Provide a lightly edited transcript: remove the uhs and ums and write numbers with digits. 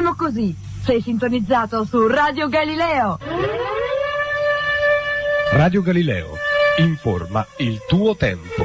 Facciamo così. Sei sintonizzato su Radio Galileo. Radio Galileo, informa il tuo tempo.